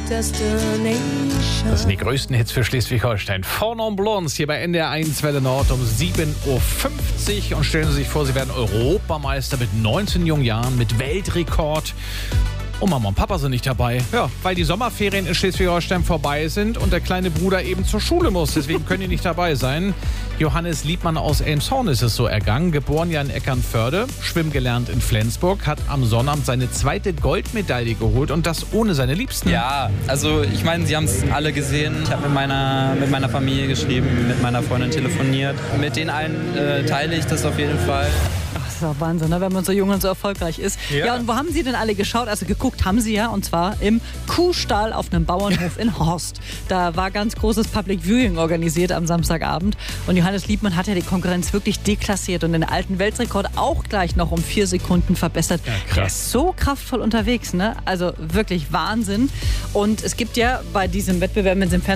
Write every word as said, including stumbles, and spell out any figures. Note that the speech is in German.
destination. Das sind die größten Hits für Schleswig-Holstein. Cordon Blondes hier bei N D R eins Welle Nord um sieben Uhr fünfzig. Und stellen Sie sich vor, Sie werden Europameister mit neunzehn jungen Jahren, mit Weltrekord. Und Mama und Papa sind nicht dabei. Ja, weil die Sommerferien in Schleswig-Holstein vorbei sind und der kleine Bruder eben zur Schule muss. Deswegen können die nicht dabei sein. Johannes Liebmann aus Elmshorn ist es so ergangen. Geboren ja in Eckernförde, schwimmen gelernt in Flensburg, hat am Sonnabend seine zweite Goldmedaille geholt und das ohne seine Liebsten. Ja, also ich meine, Sie haben es alle gesehen. Ich habe mit meiner, mit meiner Familie geschrieben, mit meiner Freundin telefoniert. Mit den allen äh, teile ich das auf jeden Fall. Das ist auch Wahnsinn, ne? Wenn man so jung und so erfolgreich ist. Ja. ja, und wo haben Sie denn alle geschaut? Also geguckt haben Sie ja, und zwar im Kuhstall auf einem Bauernhof in Horst. Da war ganz großes Public Viewing organisiert am Samstagabend. Und Johannes Liebmann hat ja die Konkurrenz wirklich deklassiert und den alten Weltrekord auch gleich noch um vier Sekunden verbessert. Ja, krass. Der ist so kraftvoll unterwegs, ne? Also wirklich Wahnsinn. Und es gibt ja bei diesem Wettbewerb, wenn Sie im Fernsehen